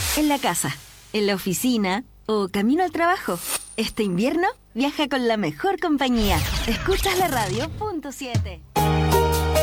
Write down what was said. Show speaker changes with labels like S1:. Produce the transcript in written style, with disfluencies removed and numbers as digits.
S1: En la casa, en la oficina o camino al trabajo. Este invierno viaja con la mejor compañía. Escuchas la radio, punto 7.